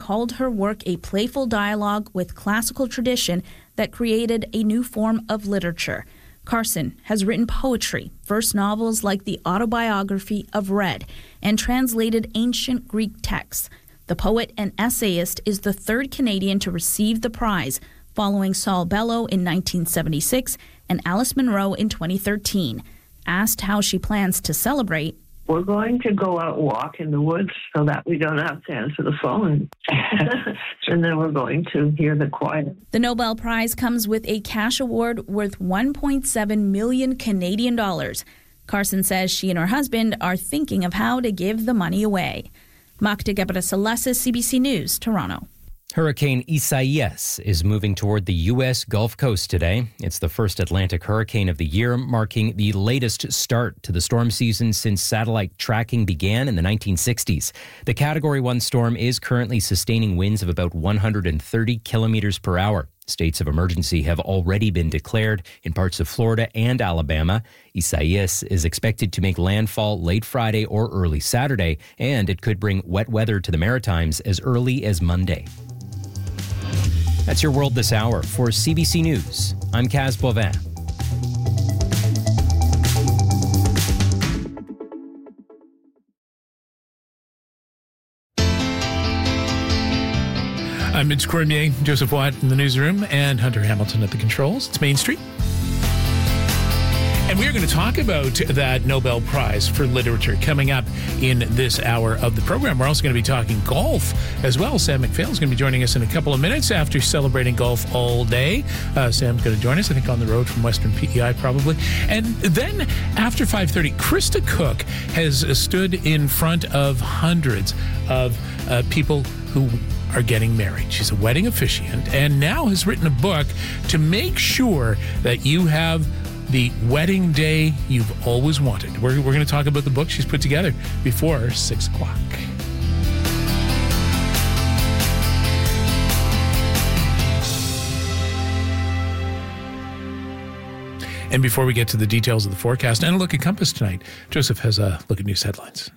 called her work a playful dialogue with classical tradition that created a new form of literature. Carson has written poetry, first novels like the autobiography of Red, and translated ancient Greek texts. The poet and essayist is the third Canadian to receive the prize, following Saul Bellow in 1976 and Alice Munro in 2013. Asked how she plans to celebrate, we're going to go out and walk in the woods so that we don't have to answer the phone. And then we're going to hear the choir. The Nobel Prize comes with a cash award worth 1.7 million Canadian dollars. Carson says she and her husband are thinking of how to give the money away. Magda Gebrselassie, CBC News, Toronto. Hurricane Isaias is moving toward the U.S. Gulf Coast today. It's the first Atlantic hurricane of the year, marking the latest start to the storm season since satellite tracking began in the 1960s. The Category 1 storm is currently sustaining winds of about 130 kilometers per hour. States of emergency have already been declared in parts of Florida and Alabama. Isaias is expected to make landfall late Friday or early Saturday, and it could bring wet weather to the Maritimes as early as Monday. That's your world this hour. For CBC News, I'm Kaz Bovin. I'm Mitch Cormier, Joseph Watt in the newsroom, and Hunter Hamilton at the controls. It's Main Street. And we're going to talk about that Nobel Prize for Literature coming up in this hour of the program. We're also going to be talking golf as well. Sam McPhail is going to be joining us in a couple of minutes after celebrating golf all day. Sam's going to join us, I think, on the road from Western PEI probably. And then after 5:30, Krista Cook has stood in front of hundreds of people who are getting married. She's a wedding officiant and now has written a book to make sure that you have the wedding day you've always wanted. We're going to talk about the book she's put together before 6 o'clock. And before we get to the details of the forecast and a look at Compass tonight, Joseph has a look at news headlines.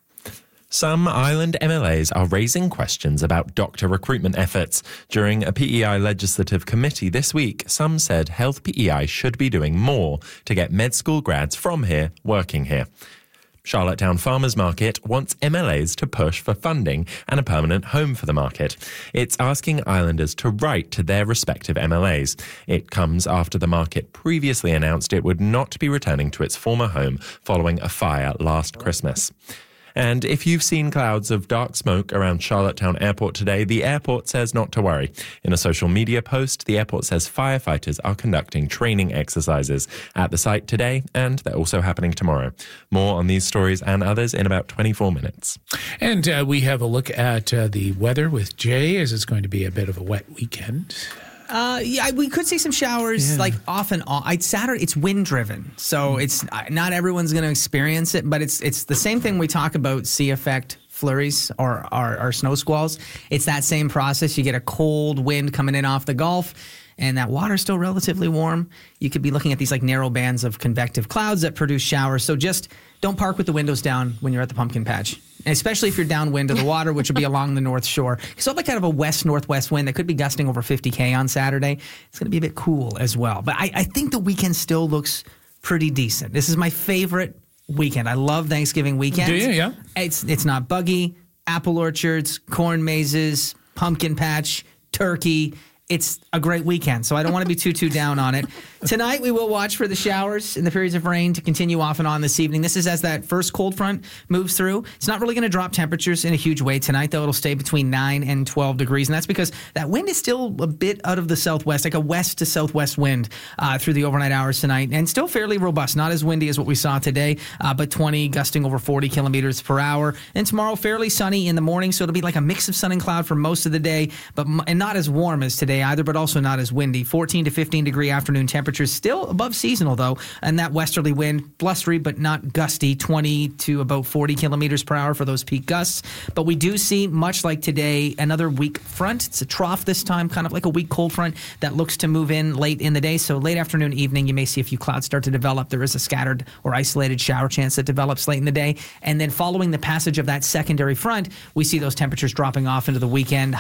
Some island MLAs are raising questions about doctor recruitment efforts. During a PEI legislative committee this week, some said Health PEI should be doing more to get med school grads from here working here. Charlottetown Farmers Market wants MLAs to push for funding and a permanent home for the market. It's asking islanders to write to their respective MLAs. It comes after the market previously announced it would not be returning to its former home following a fire last Christmas. And if you've seen clouds of dark smoke around Charlottetown Airport today, the airport says not to worry. In a social media post, the airport says firefighters are conducting training exercises at the site today, and they're also happening tomorrow. More on these stories and others in about 24 minutes. And we have a look at the weather with Jay, as it's going to be a bit of a wet weekend. Yeah, we could see some showers like off and on. Saturday, it's wind driven, so it's not everyone's going to experience it, but it's the same thing we talk about sea effect flurries or snow squalls. It's that same process. You get a cold wind coming in off the Gulf, and that water's still relatively warm. You could be looking at these like narrow bands of convective clouds that produce showers. So just don't park with the windows down when you're at the pumpkin patch. And especially if you're downwind of the water, which will be along the North Shore. So like kind of a west-northwest wind that could be gusting over 50 on Saturday. It's going to be a bit cool as well. But I think the weekend still looks pretty decent. This is my favorite weekend. I love Thanksgiving weekends. Do you? Yeah. It's not buggy, apple orchards, corn mazes, pumpkin patch, turkey. It's a great weekend, so I don't want to be too down on it. Tonight, we will watch for the showers and the periods of rain to continue off and on this evening. This is as that first cold front moves through. It's not really going to drop temperatures in a huge way tonight, though. It'll stay between 9 and 12 degrees, and that's because that wind is still a bit out of the southwest, like a west to southwest wind through the overnight hours tonight, and still fairly robust. Not as windy as what we saw today, but 20, gusting over 40 kilometers per hour. And tomorrow, fairly sunny in the morning, so it'll be like a mix of sun and cloud for most of the day, and not as warm as today either, but also not as windy. 14 to 15 degree afternoon temperatures, still above seasonal though, and that westerly wind, blustery but not gusty, 20 to about 40 kilometers per hour for those peak gusts. But we do see, much like today, another weak front. It's a trough this time, kind of like a weak cold front that looks to move in late in the day. So late afternoon, evening, you may see a few clouds start to develop. There is a scattered or isolated shower chance that develops late in the day. And then following the passage of that secondary front, we see those temperatures dropping off into the weekend.